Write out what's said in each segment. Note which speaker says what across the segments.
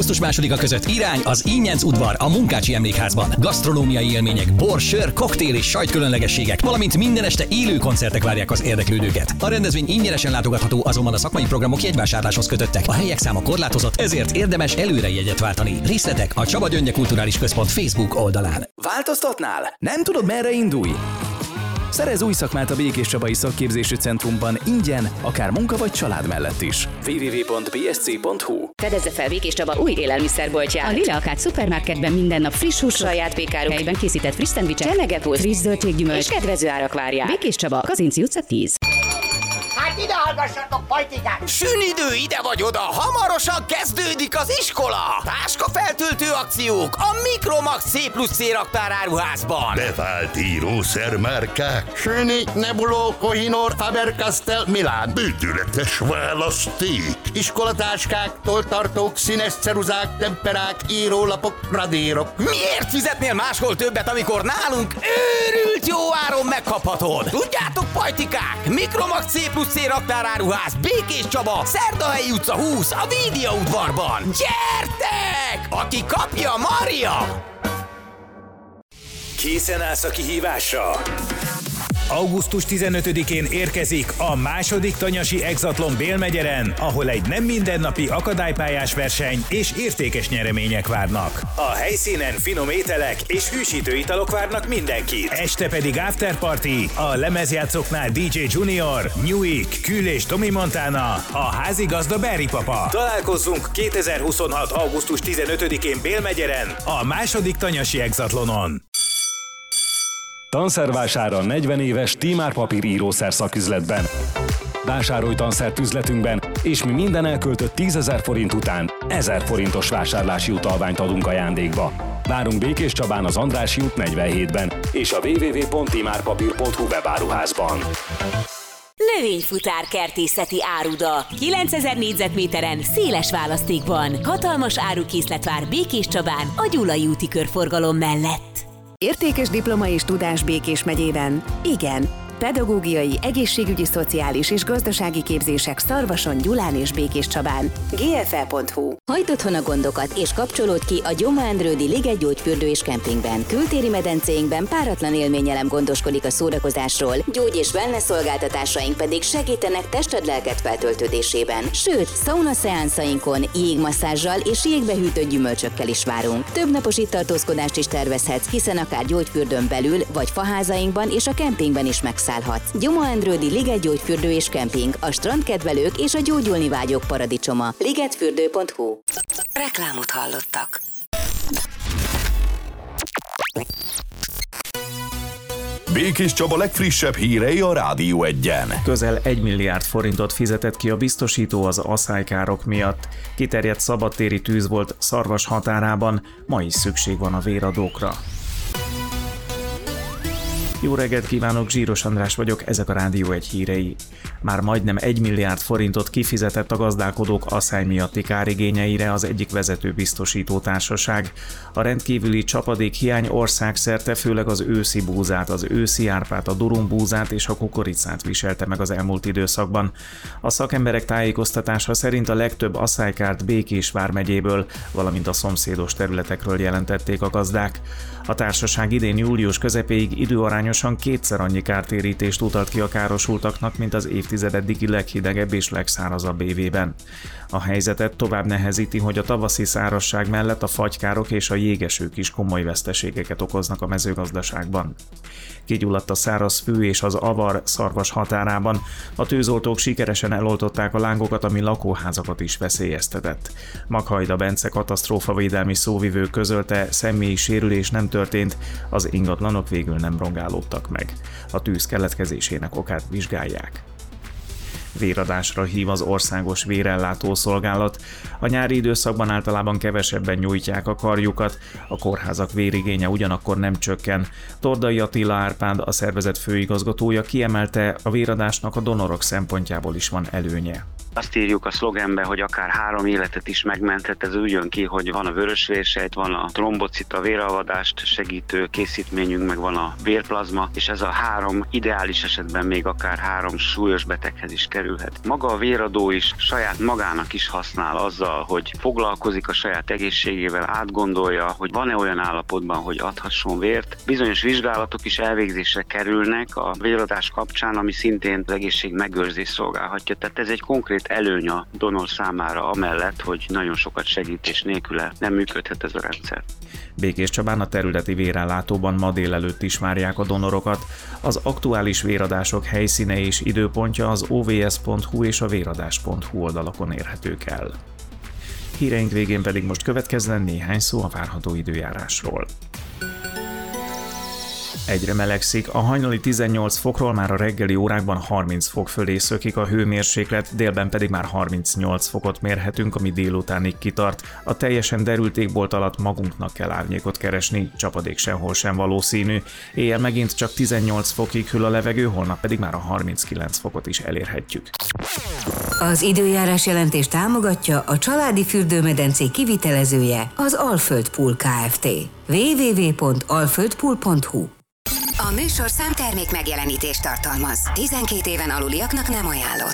Speaker 1: Augusztus 2-a között irány az Ínyenc udvar a Munkácsi Emlékházban. Gasztronómiai élmények, bor, sör, koktél és sajtkülönlegességek, valamint minden este élő koncertek várják az érdeklődőket. A rendezvény ingyenesen látogatható, azonban a szakmai programok jegyvásárláshoz kötöttek. A helyek száma korlátozott, ezért érdemes előre jegyet váltani. Részletek a Csaba Gyöngye Kulturális Központ Facebook oldalán.
Speaker 2: Változtatnál? Nem tudod, merre indulj? Szerez új szakmát a Békés Csabai Szakképzési Centrumban ingyen, akár munka vagy család mellett is. www.bsc.hu.
Speaker 3: Fedezze fel Békés Csaba új élelmiszerboltját. A Lila Akát szupermarketben minden nap friss hús, saját pékárok helyben készített friss szendvicsek, csemegepult, friss zöldséggyümölcs és kedvező árak várják. Békés Csaba, Kazinci utca 10.
Speaker 4: Hát ide hallgassatok, pajtikák!
Speaker 5: Sünidő ide vagy oda, hamarosan kezdődik az iskola! Táskafeltöltő akciók a Mikromax C+C raktáráruházban!
Speaker 6: Bevált írószermárkák,
Speaker 4: Süni, Nebuló, Kohinor, Faber-Castell, Milán.
Speaker 6: bődületes választék,
Speaker 4: Iskolatáskák, toltartók, színes ceruzák, temperák, írólapok, radírok.
Speaker 5: Miért fizetnél máshol többet, amikor nálunk őrült jó áron megkaphatod? Tudjátok, pajtikák, Mikromax C+C raktáráruház, Békés Csaba, Szerdahelyi utca 20, a Vídia udvarban. Gyertek! Aki kapja, marja!
Speaker 7: Készen állsz a kihívásra? Augusztus 15-én érkezik a második tanyasi Exatlon Bélmegyeren, ahol egy nem mindennapi akadálypályás verseny és értékes nyeremények várnak. A helyszínen finom ételek és hűsítő italok várnak mindenkit. Este pedig afterparty, a lemezjátszóknál DJ Junior, Newik, Kül és Tommy Montana, a házigazda Barry Papa. Találkozzunk 2026. augusztus 15-én Bélmegyeren, a második tanyasi Exatlonon.
Speaker 8: Tanszervására 40 éves Tímár Papír írószer szaküzletben. Vásárolj tanszert üzletünkben, és mi minden elköltött 10 000 forint után 1000 forintos vásárlási utalványt adunk ajándékba. Várunk Békés Csabán az Andrássy út 47-ben és a www.timárpapír.hu webáruházban.
Speaker 9: Növényfutár kertészeti áruda. 9000 négyzetméteren, széles választékban. Hatalmas árukészlet vár Békés Csabán a Gyulai úti körforgalom mellett.
Speaker 10: Értékes diploma és tudás Békés megyében? Igen. Pedagógiai, egészségügyi, szociális és gazdasági képzések Szarvason, Gyulán és Békés Csabán. gfe.hu.
Speaker 9: Hagyd otthon a gondokat és kapcsolódj ki a Gyoma Endrődi Liget gyógyfürdő és kempingben. Kültéri medencéinkben páratlan élményelem gondoskodik a szórakozásról, gyógy- és wellness szolgáltatásaink pedig segítenek tested-lelked feltöltődésében. Sőt, szauna szeánszainkon jégmasszázsal és jégbehűtött gyümölcsökkel is várunk. Több napos itt tartózkodást is tervezhetsz, hiszen akár gyógyfürdőn belül vagy faházainkban és a kempingben is megszállhatsz. Gyoma Endrődi Liget gyógyfürdő és kemping, a strandkedvelők és a gyógyulni vágyók paradicsoma. ligetfürdő.hu. Reklámot hallottak.
Speaker 6: Békés Csaba legfrissebb hírei a Rádió 1-en.
Speaker 11: Közel 1 milliárd forintot fizetett ki a biztosító az asszálykárok miatt. Kiterjedt szabadtéri tűz volt Szarvas határában, ma is szükség van a véradókra. Jó reggelt kívánok, Zsíros András vagyok, ezek a Rádió 1 hírei. Már majdnem 1 milliárd forintot kifizetett a gazdálkodók asszály miatti kárigényeire az egyik vezető biztosító társaság. A rendkívüli csapadék hiány országszerte főleg az őszi búzát, az őszi árpát, a durumbúzát és a kukoricát viselte meg az elmúlt időszakban. A szakemberek tájékoztatása szerint a legtöbb asszánykárt Békés vármegyéből, valamint a szomszédos területekről jelentették a gazdák. A társaság idén július közepéig időarányosan kétszer annyi kártérítést utalt ki a károsultaknak, mint az évtized eddigi leghidegebb és legszárazabb évében. A helyzetet tovább nehezíti, hogy a tavaszi szárazság mellett a fagykárok és a jégesők is komoly veszteségeket okoznak a mezőgazdaságban. Kigyulladt a száraz fű és az avar Szarvas határában. A tűzoltók sikeresen eloltották a lángokat, ami lakóházakat is veszélyeztetett. Maghajda Bence katasztrófavédelmi szóvivő közölte, személyi sérülés nem történt, az ingatlanok végül nem rongálódtak meg. A tűz keletkezésének okát vizsgálják. Véradásra hív az Országos Vérellátó Szolgálat. A nyári időszakban általában kevesebben nyújtják a karjukat, a kórházak vérigénye ugyanakkor nem csökken. Tordai Attila Árpád, a szervezet főigazgatója kiemelte, a véradásnak a donorok szempontjából is van előnye.
Speaker 12: Azt írjuk a szlogenbe, hogy akár 3 életet is megmenthet, ez úgy jön ki, hogy van a vörösvérsejt, van a trombocita, véralvadást segítő készítményünk, meg van a vérplazma, és ez a 3 ideális esetben még akár 3 súlyos beteghez is kerülhet. Maga a véradó is saját magának is használ azzal, hogy foglalkozik a saját egészségével, átgondolja, hogy van-e olyan állapotban, hogy adhasson vért. Bizonyos vizsgálatok is elvégzésre kerülnek a véradás kapcsán, ami szintén az egészség megőrzést szolgálhatja. Tehát ez egy konkrét előny a donor számára amellett, hogy nagyon sokat segít és nélküle nem működhet ez a rendszer.
Speaker 11: Békés Csabán a területi vérellátóban ma délelőtt is várják a donorokat. Az aktuális véradások helyszíne és időpontja az ovs.hu és a véradás.hu oldalakon érhetők el. Híreink végén pedig most következzen néhány szó a várható időjárásról. Egyre melegszik, a hajnali 18 fokról már a reggeli órákban 30 fok fölé szökik a hőmérséklet, délben pedig már 38 fokot mérhetünk, ami délutánig kitart. A teljesen derült égbolt alatt magunknak kell árnyékot keresni, csapadék sehol sem valószínű. Éjjel megint csak 18 fokig hűl a levegő, holnap pedig már a 39 fokot is elérhetjük.
Speaker 13: Az időjárás jelentés támogatja a családi fürdőmedencék kivitelezője, az Alföld Pool Kft. www.alföldpool.hu.
Speaker 10: A műsorszám termék megjelenítést tartalmaz. 12 éven aluliaknak nem ajánlott.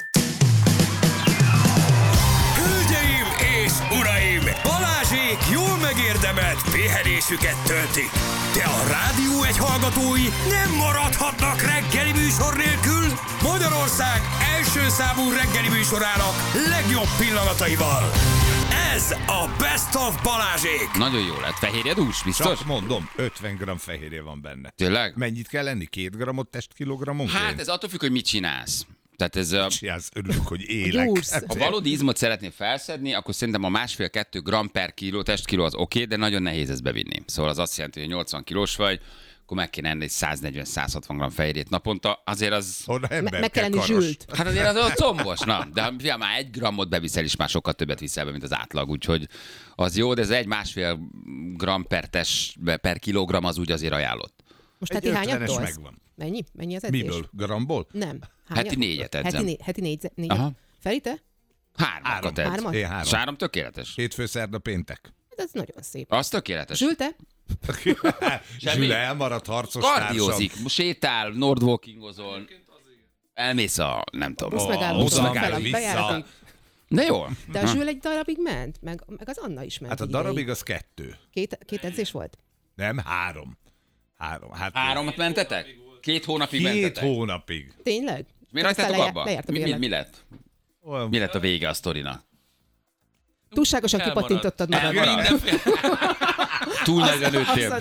Speaker 14: Hölgyeim és uraim! Balázsék jól megérdemelt pihenésüket töltik. De a Rádió Egy hallgatói nem maradhatnak reggeli műsor nélkül. Magyarország első számú reggeli műsorának legjobb pillanataival. Ez a Best of Balázsék!
Speaker 5: Nagyon jó lett. Fehérje dús, biztos?
Speaker 15: Csak mondom, 50 g fehérje van benne.
Speaker 5: Tényleg?
Speaker 15: Mennyit kell lenni? 2 g-ot testkilogrammonként?
Speaker 5: Hát ez attól függ, hogy mit csinálsz. Tehát ez a...
Speaker 15: Csinálsz, örülök, hogy élek.
Speaker 5: Ha valódi izmot szeretnél felszedni, akkor szerintem a 1,5-2 g per kiló, testkiló az oké, de nagyon nehéz ezt bevinni. Szóval az azt jelenti, hogy 80 kilós vagy, akkor meg kéne enni egy 140-160 g fehérjét naponta, azért az...
Speaker 16: Meg kell enni zsült.
Speaker 5: Hát azért az combos, na. De ha már 1 grammot beviszel is, már sokkal többet viszel be, mint az átlag, úgyhogy az jó, de ez 1,5 g per kilogramm az úgy azért ajánlott.
Speaker 16: Most heti hányat tolsz?
Speaker 15: Megvan.
Speaker 16: Mennyi az edzés?
Speaker 15: Miből? Gramból?
Speaker 16: Nem.
Speaker 5: Heti 4-et edzem.
Speaker 16: Heti 4.
Speaker 5: Aha.
Speaker 16: Feri, te?
Speaker 5: 3-at edz.
Speaker 16: 3-at?
Speaker 15: Én 3.
Speaker 5: 3 tökéletes.
Speaker 15: Hétfő, szerda, péntek.
Speaker 16: Ez nagyon szép.
Speaker 5: Az tökéletes.
Speaker 16: Zsül, te?
Speaker 15: Zsül elmaradt harcos
Speaker 5: kardiózik, sétál, nordwalkingozol, elmész a, nem tudom,
Speaker 15: vissza.
Speaker 5: De jó.
Speaker 16: De a Zsül egy darabig ment, meg az Anna is ment.
Speaker 15: Hát a darabig az 2.
Speaker 16: Két edzés volt?
Speaker 15: Nem, 3. 3. Hát
Speaker 5: 3-at mentetek? 2 hónapig
Speaker 15: 2
Speaker 5: mentetek?
Speaker 15: 2 hónapig.
Speaker 16: Tényleg?
Speaker 5: Miért hagytátok abba? Mi lett? Mi lett a vége a sztorinak?
Speaker 16: Túlságosan kipattintottad magad.
Speaker 5: Túl nagyra nőttél.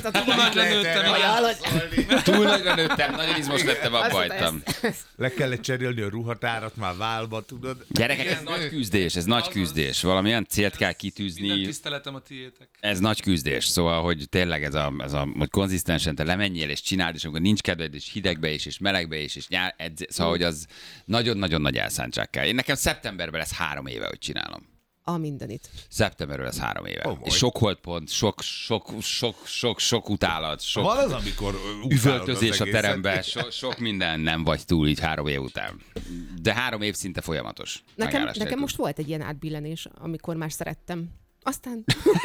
Speaker 5: Túl nagyra nőttem, nagyon izmos lettem, abba hagytam.
Speaker 15: Le kellett cserélni a ruhatárat már válba, tudod?
Speaker 5: Gyerekek, ez nagy küzdés. Valamilyen célt kell kitűzni.
Speaker 17: Minden tiszteletem a tiétek.
Speaker 5: Ez nagy küzdés, szóval, hogy tényleg ez a hogy konzisztensen te lemenjél és csináld, és amikor nincs kedved, és hidegbe is, és melegbe is, és szóval, hogy az nagyon-nagyon nagy elszántság kell. Én nekem szeptemberben lesz 3 éve, hogy csinálom.
Speaker 16: A mindenit.
Speaker 5: Szeptemberről lesz 3 éve. És sok holdpont, sok utálat, sok
Speaker 15: van az, amikor
Speaker 5: üvöltözés a teremben, sok minden nem vagy túl így 3 év után. De 3 év szinte folyamatos.
Speaker 16: Nekem most volt egy ilyen átbillenés, amikor már szerettem. Aztán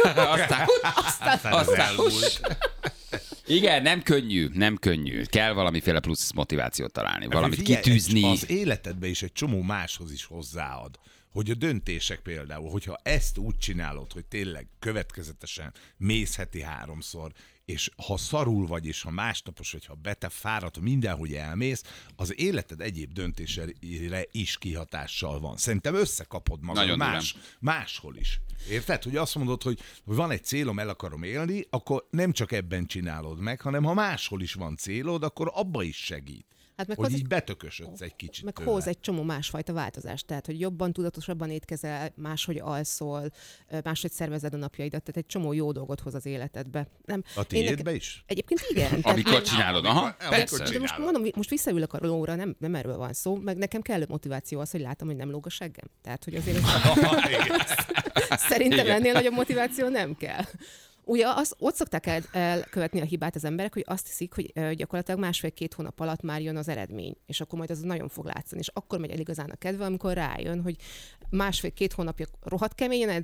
Speaker 5: igen, nem könnyű. Kell valamiféle plusz motivációt találni, valamit kitűzni.
Speaker 15: Az életedbe is egy csomó máshoz is hozzáad. Hogy a döntések például, hogyha ezt úgy csinálod, hogy tényleg következetesen mész heti 3-szor, és ha szarul vagy, és ha másnapos, vagy ha beteg, fáradt, mindenhogy elmész, az életed egyéb döntésére is kihatással van. Szerintem összekapod magad máshol is. Érted? Hogy azt mondod, hogy van egy célom, el akarom élni, akkor nem csak ebben csinálod meg, hanem ha máshol is van célod, akkor abba is segít. Hát meg hogy így betökösödsz egy kicsit.
Speaker 16: Meg hoz egy csomó másfajta változást, tehát hogy jobban, tudatosabban étkezel, máshogy alszol, máshogy szervezed a napjaidat, tehát egy csomó jó dolgot hoz az életedbe. Nem,
Speaker 15: a tiédbe is?
Speaker 16: Egyébként igen.
Speaker 5: Amikor csinálod, aha, persze.
Speaker 16: De most mondom, most visszaülök a lóra, nem erről van szó, meg nekem kellő motiváció az, hogy látom, hogy nem lóg a seggem. Tehát, hogy azért szerintem ennél nagyobb motiváció nem kell. Ugye ott szokták elkövetni a hibát az emberek, hogy azt hiszik, hogy gyakorlatilag 1,5-2 hónap alatt már jön az eredmény, és akkor majd az nagyon fog látszani. És akkor megy el igazán a kedve, amikor rájön, hogy 1,5-2 hónapja rohadt keményen edz,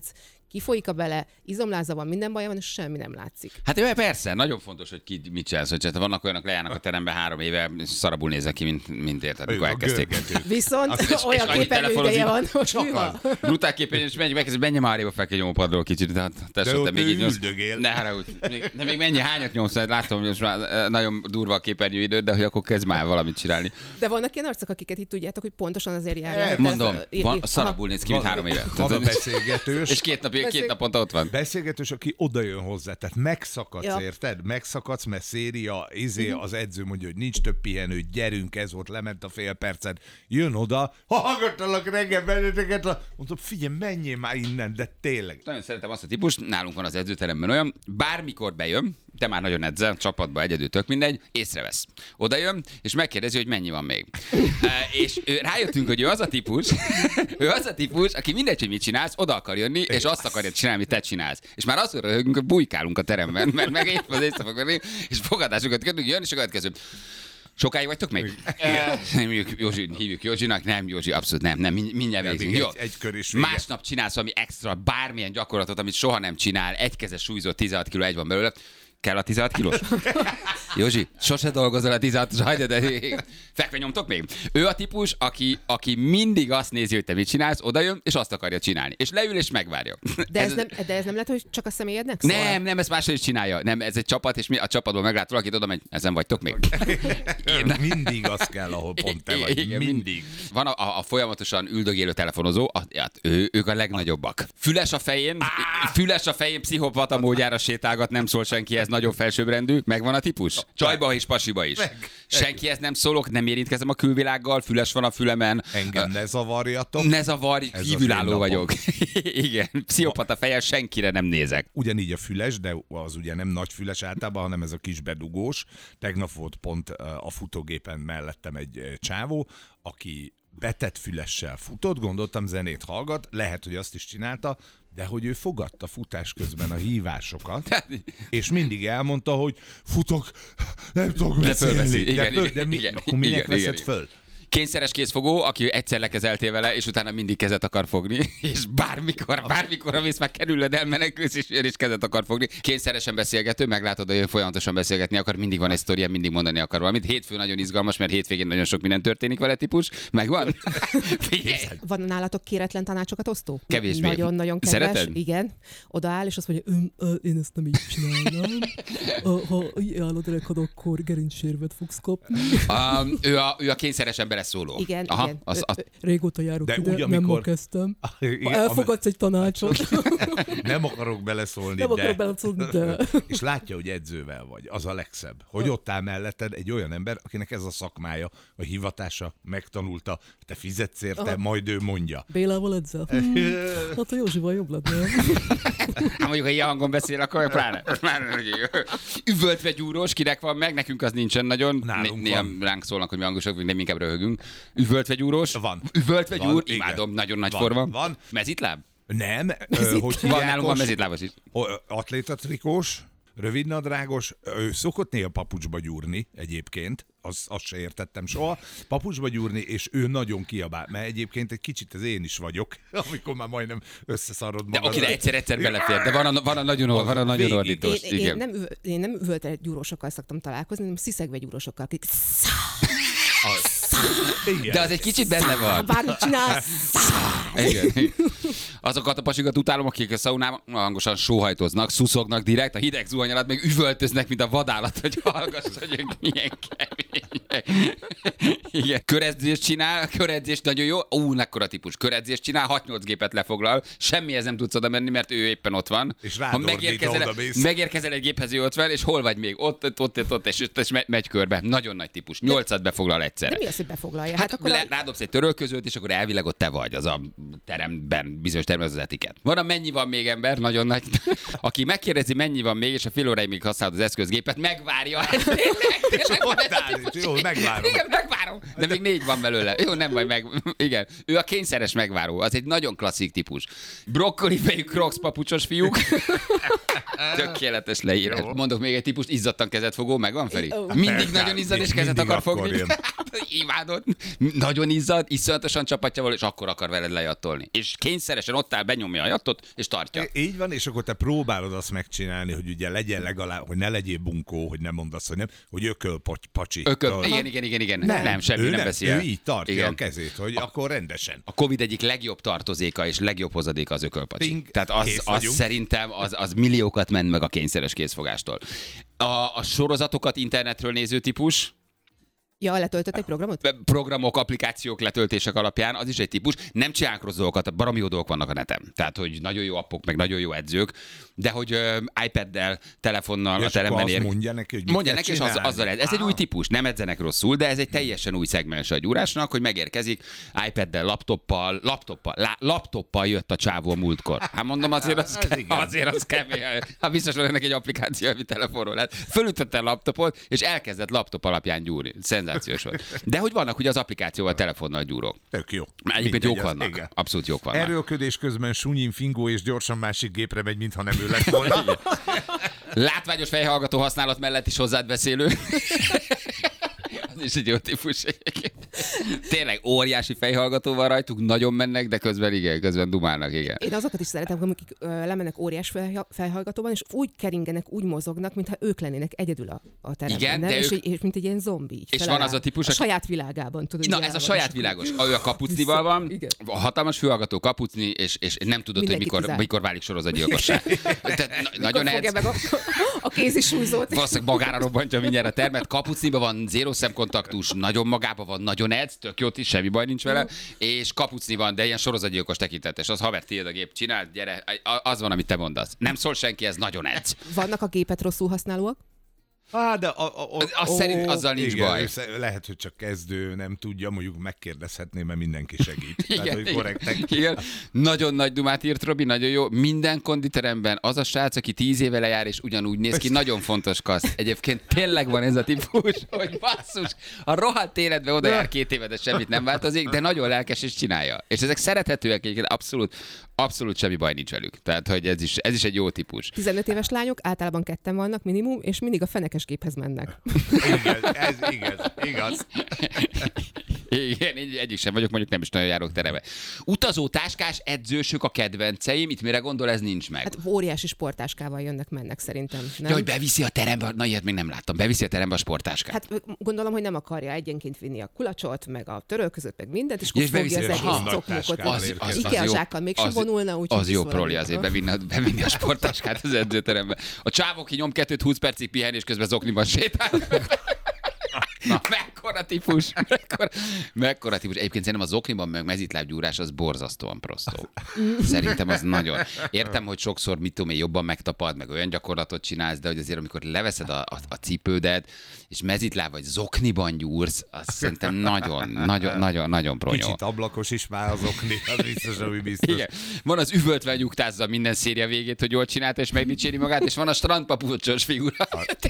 Speaker 16: kifolyik a bele, izomláza van, minden baja van, és semmi nem látszik.
Speaker 5: Hát jó, persze, nagyon fontos, hogy ki mit csinálsz, hogy vannak olyanok, lejárnak a teremben 3 éve, szarabul néznek ki, mint érted, amikor elkezdték.
Speaker 16: Viszont olyan képernyőideje van, hogy mi van.
Speaker 5: Brutál képernyő, és menj már arrébb fel egy nyomópadról kicsit, tehát te még így nyomsz. Ne haragudj. De még mennyi, hányat nyomsz, látom, hogy most már nagyon durva a képernyőidőd, de hogy akkor kezd már valamit csinálni.
Speaker 16: De vannak ilyen arcok, akiket itt tudjátok, hogy pontosan azért járnak.
Speaker 5: Mondom, szarabul néz ki, mint 3 éve.
Speaker 15: Van a beszélgetős.
Speaker 5: És két naponta ott van.
Speaker 15: Beszélgetős, aki oda jön hozzá, tehát megszakadsz, érted? Megszakadsz, mert széria, az edző mondja, hogy nincs több pihenő, gyerünk, ez volt, lement a fél percet, jön oda, hallgattalak reggel benneteket, mondom, figyelj, menjél már innen, de tényleg.
Speaker 5: Nagyon szeretem azt a típust, nálunk van az edzőteremben olyan, bármikor bejön, te már nagyon edzel, csapatba egyedül, tök mindegy, észrevesz. Oda jön, és megkérdezi, hogy mennyi van még. És rájöttünk, hogy ő az a típus, aki mindegy, hogy mit csinálsz, oda akar jönni, és azt akarja csinálni, amit te csinálsz. És már azt röhögünk, hogy bujkálunk a teremben, mert meg épp az éjszaka és fogadásokat kezdünk, jön, és a következő. Sokáig vagytok még? Hívjuk Józsinak, nem Józsi, abszolút nem, mindjárt végzünk. Jó. Másnap csinálsz valami extra, bármilyen gyakorlatot, amit soha nem csinál, egykezes súlyzó, 16 kg, egy van belőle. Kell a 16 kilós? Józsi, sose dolgozol a 16-os, hagyja, de fekve nyomtok még? Ő a típus, aki mindig azt nézi, hogy te mit csinálsz, odajön, és azt akarja csinálni. És leül, és megvárja.
Speaker 16: De ez nem lehet, hogy csak a személyednek szól?
Speaker 5: Nem, ezt máshogy is csinálja. Nem, ez egy csapat, és a csapatból meglát valakit, oda megy, ezen vagytok még.
Speaker 15: Mindig az kell, ahol pont te vagy. Igen, mindig.
Speaker 5: Van a folyamatosan üldögélő telefonozó, ők a legnagyobbak. Füles a fején, pszichopata módjára sétálgat, nem szól senki, ez nagyon felsőbbrendű, megvan a típus. Csajba és pasiba is. Senkihez nem szólok, nem érintkezem a külvilággal, füles van a fülemen.
Speaker 15: Engem ne zavarjatok.
Speaker 5: Ne zavarj, kívülálló vagyok. Igen, pszichopata fejjel senkire nem nézek.
Speaker 15: Ugyanígy a füles, de az ugye nem nagy füles általában, hanem ez a kis bedugós. Tegnap volt pont a futógépen mellettem egy csávó, aki betett fülessel futott, gondoltam zenét hallgat, lehet, hogy azt is csinálta, de hogy ő fogadta futás közben a hívásokat, és mindig elmondta, hogy futok, nem tudok beszélni. De akkor minek veszed föl?
Speaker 5: Kényszeres kézfogó, aki egyszer lekezeltél vele, és utána mindig kezet akar fogni, és bármikor, amész már kerülöd, elmenekülsz, és ő is kezet akar fogni. Kényszeresen beszélgető, meglátod, hogy folyamatosan beszélgetni akar, mindig van egy sztoria, mindig mondani akar valamit. Hétfő nagyon izgalmas, mert hétvégén nagyon sok minden történik vele típus. Megvan?
Speaker 16: Van nálatok kéretlen tanácsokat osztó?
Speaker 5: Kevésbé.
Speaker 16: Nagyon kedves.
Speaker 5: Szereted?
Speaker 16: Igen. Odaáll, és azt mondja, én ezt nem így csinálnám. Ha állod rekad, akkor gerincsérvet fogsz kapni.
Speaker 5: Ő a kényszeresen beleszóló.
Speaker 16: Igen. Régóta járok
Speaker 15: de
Speaker 16: ide,
Speaker 15: úgy,
Speaker 16: nem ma kezdtem. Ha elfogadsz egy tanácsot.
Speaker 15: Nem akarok beleszólni,
Speaker 16: de...
Speaker 15: És látja, hogy edzővel vagy. Az a legszebb. Hogy ott áll melletted egy olyan ember, akinek ez a szakmája, a hivatása, megtanulta, te fizetsz érte, majd ő mondja.
Speaker 16: Bélával edzel? Hát a Józsival jobb lett, nem?
Speaker 5: Hát mondjuk, ha ilyen hangon beszél, akkor pláne. Üvöltve gyúrós, kinek van meg, nekünk az nincsen nagyon. Néha ránk szólnak, hogy mi hangosok, nem inkább röhögünk. Üvöltve gyúrós?
Speaker 15: Van.
Speaker 5: Üvöltve gyúr? Imádom, nagyon nagy forma.
Speaker 15: Van.
Speaker 5: Mezitláb?
Speaker 15: Nem.
Speaker 5: Van nálunk van mezitlábos is.
Speaker 15: Atlétatrikós, rövidnadrágos, ő szokott néha papucsba gyúrni egyébként, azt se értettem soha, papucsba gyúrni, és ő nagyon kiabál, mert egyébként egy kicsit ez én is vagyok, amikor már majdnem összeszarod magad.
Speaker 5: De akire egyszer belefér, de van a nagyon ordítós.
Speaker 16: Én nem üvöltve gyúrósokkal szoktam találkozni, hanem sziszegve gyúrósokkal, akik...
Speaker 5: De az egy kicsit benne van.
Speaker 16: Bármit csinálsz.
Speaker 5: Igen. Azokat a pasikat utálom, akik a szaunában hangosan sóhajtoznak, szuszognak direkt, a hideg zuhany alatt meg üvöltöznek, mint a vadállat, hogy hallgass, hogy milyen kemény. Igen. Köredzést csinál, köredzést nagyon jó. Mekkora típus. Köredzést csinál, 6-8 gépet lefoglal, semmihez nem tudsz oda menni, mert ő éppen ott van.
Speaker 15: És
Speaker 5: ha megérkezel egy géphez, ő ott van, és hol vagy még? Ott, és megy körbe. Nagyon nagy típus. 8-at befoglal egyszer.
Speaker 16: De mi az, hogy befoglalja?
Speaker 5: Hát akkor rádobsz egy törölközőt, és akkor elvileg ott te vagy, az a teremben, bizonyos teremben az etiket. Van a mennyi van még ember, nagyon nagy, aki megkérdezi, mennyi van még, és a fél óráig még használod az eszközgépet, megvárja.
Speaker 15: Jó, megvárom.
Speaker 17: Igen, megvárom. De még 4 van belőle. Jó, nem baj, igen. Ő a kényszeres megváró. Az egy nagyon klasszik típus. Brokkoli fejű Crocs papucsos fiúk. Tökéletes leírás. Mondok még egy típust, izzadtan kezet fogó, megvan, Feri? Mindig nagyon izzad és kezet akar fogni. Imádod. Nagyon izzad, iszonyatosan csapatja való, és akkor akar veled lejattolni. És kényszeresen ott áll, benyomja a jattot, és tartja.
Speaker 15: Így van, és akkor te próbálod azt megcsinálni, hogy ugye legyen legalább, hogy ne legyél bunkó, hogy nem mondd azt, hogy nem, hogy ökölpacsi.
Speaker 17: Igen. Nem, semmi nem veszi el.
Speaker 15: Ő így tartja a kezét, hogy akkor rendesen.
Speaker 17: A Covid egyik legjobb tartozéka és legjobb hozadéka az ökölpacsi. Tehát az szerintem az milliókat ment meg a kényszeres kézfogástól. A sorozatokat internetről néző típus,
Speaker 16: Ja, letöltött egy programot?
Speaker 17: Programok, applikációk letöltések alapján, az is egy típus. Nem csinálunk rossz dolgokat, baromi jó dolgok vannak a neten. Tehát, hogy nagyon jó appok, meg nagyon jó edzők, de hogy iPaddel, telefonnal a teremben ér.
Speaker 15: Mondja neki, hogy
Speaker 17: mondja neki, és azzal ez egy új típus. Nem edzenek rosszul, de ez egy teljesen új szegmens a gyúrásnak, hogy megérkezik iPaddel, laptoppal jött a csávó a múltkor. Hát mondom, azért az kemény. Hát biztos van ennek egy applikáció, ami telefonról lehet. Fölütötte a laptopot, és elkezdett laptop alapján gyúrni. Szenzációs volt. De hogy vannak ugye az applikációval, telefonnal gyúrok.
Speaker 15: Tök jó.
Speaker 17: Egyébként jók vannak. Igen. Abszolút jók vannak.
Speaker 15: Erőlködés közben sunyin fingó és gyorsan másik gépre megy, mintha nem ő lett volna.
Speaker 17: Látványos fejhallgató használat mellett is hozzád beszélő. Az is egy jó típus. Tényleg óriási fejhallgató van rajtuk, nagyon mennek, de közben dumálnak, igen.
Speaker 16: Én azokat is szeretem, akik lemennek óriás fejhallgatóban, és úgy keringenek, úgy mozognak, mintha ők lennének egyedül a teremben. Igen, és mint egy ilyen zombi.
Speaker 17: És van az a típus,
Speaker 16: a saját világában. Tudod,
Speaker 17: na, ez a saját világos. Ő a kapucnival van, igen. A hatalmas fülhallgató kapucni, és nem tudod, hogy mikor válik sorozatgyilkossá. Nagyon edz.
Speaker 16: A kézisúlyzót.
Speaker 17: Valószínűleg magára robbantja mindjárt a termet. Kapucniban van zéró szemkontaktus, nagyon magában van, nagyon edz, tök jót is, semmi baj nincs vele, és kapucni van, de ilyen sorozatgyilkos tekintetes. Az haver, tiéd a gép, csináld, gyere, az van, amit te mondasz. Nem szól senki, ez nagyon edz.
Speaker 16: Vannak a gépet rosszul használóak?
Speaker 15: De
Speaker 17: szerint azzal nincs
Speaker 15: igen,
Speaker 17: baj.
Speaker 15: Lehet, hogy csak kezdő, nem tudja, mondjuk megkérdezhetném, mert mindenki segít.
Speaker 17: Igen. Nagyon nagy dumát írt Robi, nagyon jó. Minden konditeremben az a srác, aki 10 éve lejár, és ugyanúgy néz ki, nagyon fontos kaszt. Egyébként tényleg van ez a típus, hogy basszus, a rohadt életben oda jár 2 éve, de semmit nem változik, de nagyon lelkes és csinálja. És ezek szerethetőek, egyébként abszolút semmi baj nincs velük. Tehát, hogy ez is egy jó típus.
Speaker 16: 15 éves lányok, általában 2 vannak minimum, és mindig a fenekesgéphez mennek.
Speaker 15: Igen, ez igaz.
Speaker 17: Igen, egyik sem vagyok, mondjuk nem is nagyon járok terembe. Utazó táskás edzősök a kedvenceim, itt mire gondol, ez nincs meg.
Speaker 16: Hát óriási sporttáskával mennek szerintem. Nem?
Speaker 17: Ja, hogy beviszi a terembe, na ilyet még nem láttam, beviszi a terembe a sporttáskát.
Speaker 16: Hát gondolom, hogy nem akarja egyenként vinni a kulacsot, meg a törölközőt, meg mindent, és akkor fogja az egész cokmokot. Az IKEA-zsákkal mégsem vonulna, úgyhogy
Speaker 17: az jó proli azért bevinni a sporttáskát az edzőterembe. A csávó ki nyom 2-20 percig pihen, és közben zokniban sétál. Na, mekkora típus. Egyébként szerintem az okniban meg mezitlábgyúrás az borzasztóan prostó. Szerintem az nagyon. Értem, hogy sokszor jobban megtapad, meg olyan gyakorlatot csinálsz, de hogy azért amikor leveszed a cipődet, és mezitláb vagy zokniban gyúrsz, az szerintem nagyon pronyó.
Speaker 15: Kicsit ablakos is már az okni, az biztos, ami biztos.
Speaker 17: Igen. Van az üvöltve nyugtázza minden széria végét, hogy jól csinálta, és megdicséri magát, és van a strandpapucsos figura.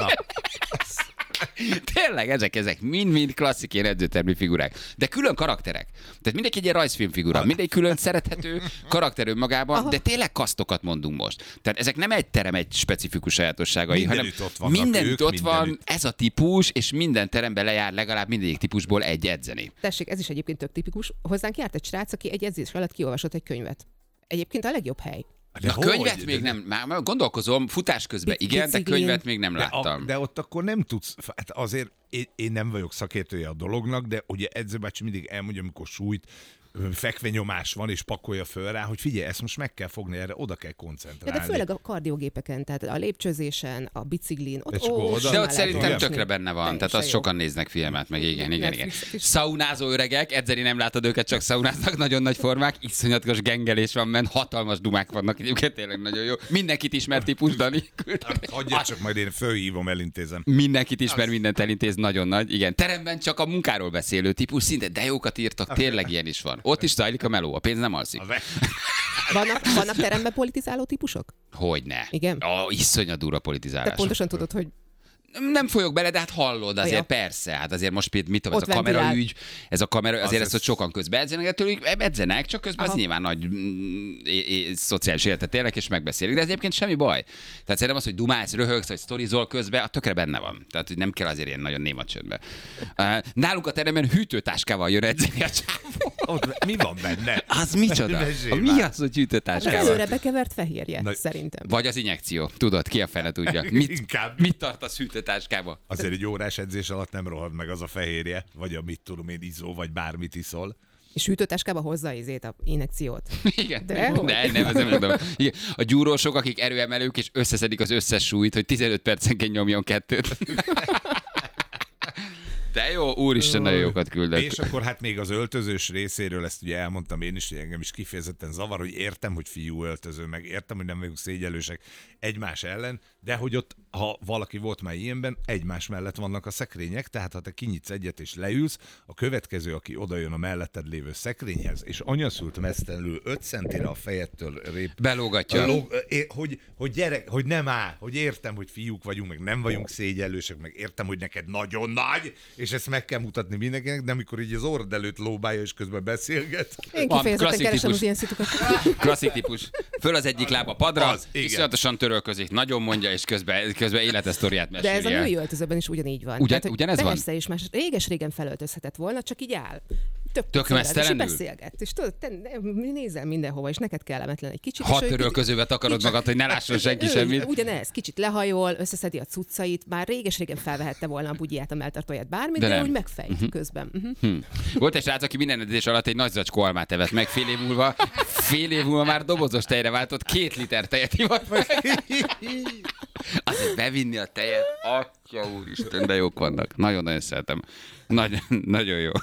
Speaker 17: Tényleg, ezek mind klasszik ilyen edzőtermi figurák. De külön karakterek. Tehát mindenki egy ilyen rajzfilmfigura. Mindenki külön szerethető karakter önmagában, aha, de tényleg kasztokat mondunk most. Tehát ezek nem egy terem egy specifikus sajátosságai, hanem mindenütt ott van ez a típus, és minden teremben lejár legalább mindegyik típusból egy edzeni.
Speaker 16: Tessék, ez is egyébként tök tipikus. Hozzánk járt egy srác, aki egy edzés alatt kiolvasott egy könyvet. Egyébként a legjobb hely.
Speaker 17: De a könyvet még nem, már gondolkozom, futás közben igen, de könyvet még nem láttam.
Speaker 15: De ott akkor nem tudsz, hát azért én nem vagyok szakértője a dolognak, de ugye edzőbácsi mindig elmondja, amikor súlyt, fekvenyomás van, és pakolja föl rá, hogy figyelj, ezt most meg kell fogni, erre oda kell koncentrálni.
Speaker 16: De főleg a kardiogépeken, tehát a lépcsőzésen, a biciklin,
Speaker 17: de ott szerintem tökre benne van, tehát azt sokan néznek filmet, meg igen. Szaunázó öregek, edzeni nem látod őket, csak szaunáznak, nagyon nagy formák, iszonyatos gengelés van ment, hatalmas dumák vannak, egyébként tényleg nagyon jó. Mindenkit ismer típus, Dani.
Speaker 15: Hagyja csak, majd én fölhívom, elintézem.
Speaker 17: Mindenkit ismer, mindent elintéz, nagyon nagy. Igen, teremben csak a munkáról beszélő típus, szinte de jókat írtak, tényleg ilyen is van. Ott is zajlik a meló, a pénz nem alszik.
Speaker 16: Vannak teremben politizáló típusok?
Speaker 17: Hogyne.
Speaker 16: Igen?
Speaker 17: Iszonyat durva politizálás.
Speaker 16: Te pontosan tudod, hogy
Speaker 17: Nem folyok bele, de hát hallod azért, persze. Hát azért most mit tudom, ez a kameraügy, ez a kamera, azért ezt ott sokan közben edzenek, tőlük edzenek, csak közben az nyilván nagy szociális életet élnek, és megbeszélik. De ez egyébként semmi baj. Tehát szerintem az, hogy dumálsz, röhögsz, vagy sztorizol közben, a tökre benne van. Tehát hogy nem kell azért ilyen nagyon néma csöndbe. Nálunk a teremben hűtőtáskával jön edzeni a csávó.
Speaker 15: Ott mi van benne?
Speaker 17: Az micsoda? Mi az, hogy hűtőtáskával?
Speaker 16: Előre bekevert fehérje, szerintem.
Speaker 17: Vagy az injekció. Tudod, ki a fene tudja. Mit tartasz hűtőtáskába?
Speaker 15: Azért egy órás edzés alatt nem rohad meg az a fehérje, vagy a mit tudom én, izzó, vagy bármit iszol.
Speaker 16: És hűtőtáskába hozza a injekciót.
Speaker 17: Igen. De nem, ez nem tudom. Igen. A gyúrósok, akik erőemelők, és összeszedik az összes súlyt, hogy 15 percenként nyomjon 2. De jó, úristen, nagyon jókat küldött.
Speaker 15: És akkor hát még az öltözős részéről, ezt ugye elmondtam én is, hogy engem is kifejezetten zavar, hogy értem, hogy fiú öltöző, meg értem, hogy nem vagyunk szégyellősek egymás ellen, de hogy ott, ha valaki volt már ilyenben, egymás mellett vannak a szekrények, tehát ha te kinyitsz egyet és leülsz, a következő, aki odajön a melletted lévő szekrényhez, és anyaszült mesztelenül 5 centire a fejettől
Speaker 17: belógatja.
Speaker 15: Hogy gyerek, hogy nem áll, hogy értem, hogy fiúk vagyunk, meg nem vagyunk szégyellősek, meg értem, hogy neked nagyon nagy, és ezt meg kell mutatni mindenkinek, de amikor így az orrod előtt lóbálja, és közben beszélget.
Speaker 16: Én kifejezetten keresem az ilyen szitukat.
Speaker 17: Klasszik típus. Föl az egyik láb a padra, iszonyatosan törölközik, nagyon mondja, és közben életesztoriát meséli.
Speaker 16: De ez a női öltözőben is ugyanígy van.
Speaker 17: Ugyanez van?
Speaker 16: Persze, és már réges-régen felöltözhetett volna, csak így áll.
Speaker 17: Tök mesztelenül?
Speaker 16: És beszélget. És tudod, te nézel mindenhova, és neked kellemetlen egy kicsit.
Speaker 17: 6 törölközőbe takarod magad, hogy ne lásson senki semmit.
Speaker 16: Ugyanez, kicsit lehajol, összeszedi a cuccait, már réges-régen felvehette volna a bugyját, a melltartóját, bármit, de úgy megfejt közben.
Speaker 17: Volt egy srác, aki minden edzés alatt egy nagy zacskó almát evett meg, fél év múlva már dobozos tejre váltott, 2 liter tejet ivott meg. Azért bevinni a tejet, atya úristen, de jók vannak. Nagyon-nagyon szeretem. Nagyon jó.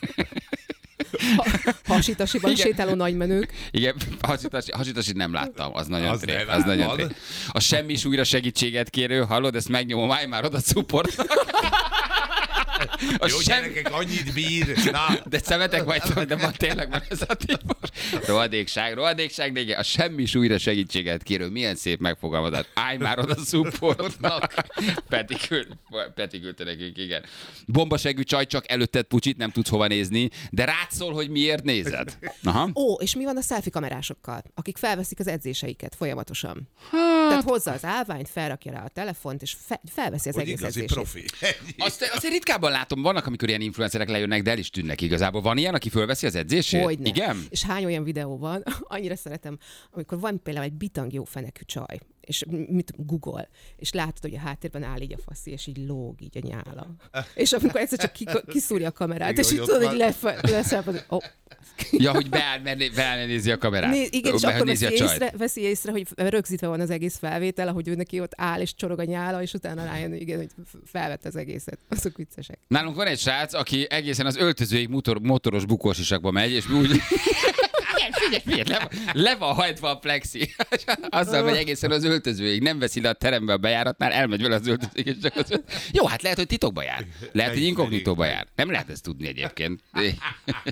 Speaker 16: Hasitasiban sétáló nagymenők.
Speaker 17: Igen, hasitasit nem láttam, az nagyon tré. A semmis újra segítséget kérő, hallod, ezt megnyomom, állj már oda supportnak.
Speaker 15: Jó gyerekek, annyit bír. Na.
Speaker 17: De szemetek vagytok, de ma tényleg van ez a típus. Rohadékság, de igen, a semmis újra segítséget kérő, milyen szép megfogalmazás. Állj már oda supportnak. Peti küldte nekünk, igen. Bombasegű csaj, csak előtted pucsit, nem tudsz hova nézni, de rád szól, hogy miért nézed. Aha.
Speaker 16: Ó, és mi van a selfie kamerásokkal, akik felveszik az edzéseiket folyamatosan? Tehát hozza az állványt, felrakja rá a telefont, és felveszi az egész edzését.
Speaker 15: Profi.
Speaker 17: Azt ritkábban látom, vannak, amikor ilyen influencerek lejönnek, de el is tűnnek igazából. Van ilyen, aki fölveszi az edzését?
Speaker 16: Hogyne.
Speaker 17: Igen?
Speaker 16: És hány olyan videó van, annyira szeretem, amikor van például egy bitang jó fenekű csaj, és Google, és látod, hogy a háttérben áll így a faszi, és így lóg így a nyála. És amikor egyszer csak kiszúrja a kamerát, igen, és így tudod, hogy leszállapod,
Speaker 17: ja, hogy beállnézi a kamerát.
Speaker 16: Igen, és akkor veszi észre, hogy rögzítve van az egész felvétel, ahogy ő neki ott áll, és csorog a nyála, és utána rájön, igen, hogy felvett az egészet. Azok viccesek.
Speaker 17: Nálunk van egy srác, aki egészen az öltözőig motoros bukósisakba megy, és mi úgy... Figyelj, le van hajtva a plexi. Azzal megy egészen az öltözőig. Nem veszi le a terembe a bejáratnál, elmegy vele az öltözőig. És csak az... Jó, hát lehet, hogy titokba jár. Lehet, hogy inkognitóba jár. Nem lehet ezt tudni egyébként.